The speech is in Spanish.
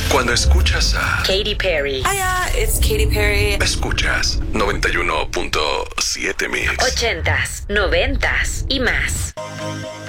Cuando escuchas a Katy Perry. Hiya, it's Katy Perry. Escuchas 91.7 Mix. 80s, 90s y más.